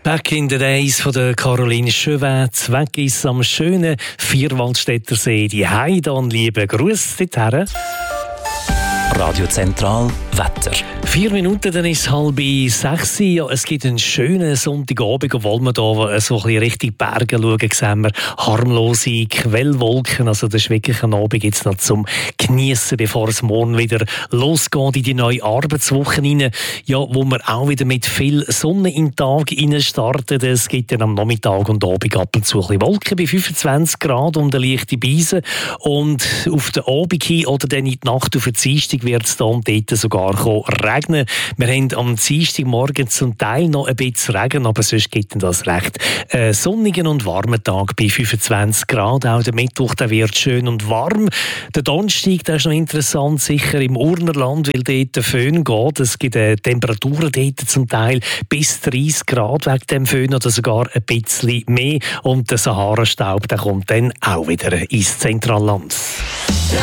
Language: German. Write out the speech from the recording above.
Back in the Days von der Caroline Schöwetz. Weg ist am schönen Vierwaldstätter See. Die Heidan, liebe Grüße dorthin. Radio Zentral Wetter. 4 Minuten, dann ist es 5:30. Ja, es gibt einen schönen Sonntagabend, obwohl wir hier so ein bisschen Richtung Berge schauen, sehen wir harmlose Quellwolken. Also das ist wirklich ein Abend jetzt noch zum Geniessen, bevor es morgen wieder losgeht in die neue Arbeitswoche rein. Ja, wo wir auch wieder mit viel Sonne in den Tag rein starten. Es gibt dann am Nachmittag und Abend ab und zu ein bisschen Wolken bei 25 Grad und eine leichte Brise. Und auf den Abend hin oder dann in die Nacht auf den Dienstag wird es da und dort sogar regnen. Wir haben am Dienstagmorgen zum Teil noch ein bisschen Regen, aber sonst gibt das recht sonnigen und warmen Tag bei 25 Grad. Auch der Mittwoch der wird schön und warm. Der Donnerstag, der ist noch interessant, sicher im Urnerland, weil dort der Föhn geht. Es gibt Temperaturen dort zum Teil bis 30 Grad wegen dem Föhn oder sogar ein bisschen mehr. Und der Sahara-Staub, der kommt dann auch wieder ins Zentralland.